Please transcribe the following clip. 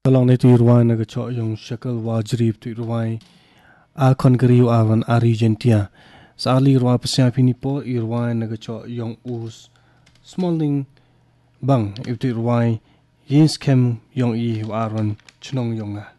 Talong na ito irway nagacho yung shakal wajrib to irway akon kariyo awan Argentina. Sa ali irway pasya pinipo irway nagacho yung us smalling bang ito irway yins kem yung aron chnong yung